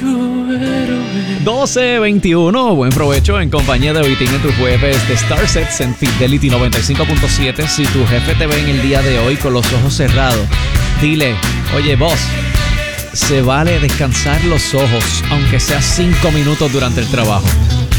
12:21, buen provecho en compañía de Vitín en tus jueves de Starsets en Fidelity 95.7. Si tu jefe te ve en el día de hoy con los ojos cerrados, dile, oye boss, se vale descansar los ojos, aunque sea 5 minutos durante el trabajo.